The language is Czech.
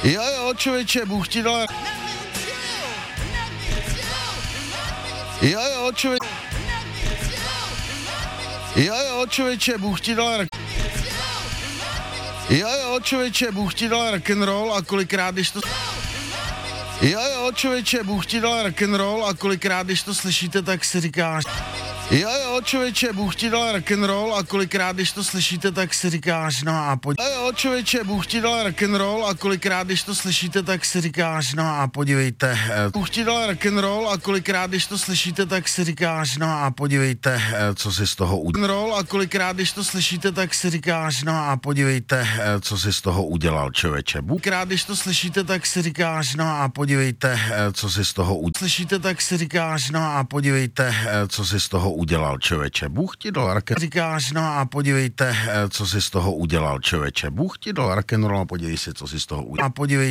Jo, člověče, Bůh ti dal... Jo, člověče... Jo, člověče, Bůh ti dal... Jo, člověče, Bůh ti dal rock'n'roll a kolikrát, když to... Jo, člověče, Bůh ti dal rock'n'roll a kolikrát, když to slyšíte, tak si říkáš... Jo, člověče, Bůh ti dal rock'n'roll a kolikrát, když to slyšíte, tak si říkáš, no a Jo, člověče, Bůh ti dal rock'n'roll a kolikrát, když to slyšíte, tak si říkáš, no a podívejte. Bůh ti dal rock'n'roll a kolikrát, když to slyšíte, tak si říkáš, no a podívejte, co si z toho udělal. A kolikrát, když to slyšíte, tak si říkáš, no a podívejte, co si z toho udělal, člověče. Kolikrát, když to slyšíte, tak si říkáš, no a podívejte, co si z toho udělal. Slyšíte, tak si říkáš, no a podívejte, co si z toho udělal, člověče. Bůh ti dal rock'n'roll. Říkáš, no a podívejte, co si z toho udělal, člověče. Bůh ti dal rock'n'roll a podívej si, co si z toho udělal. A podívej